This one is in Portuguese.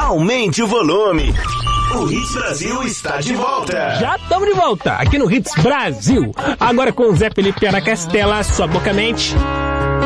aumente o volume. O Hits Brasil está de volta. Já estamos de volta aqui no Hits Brasil. Agora com o Zé Felipe Aracastela, sua boca mente.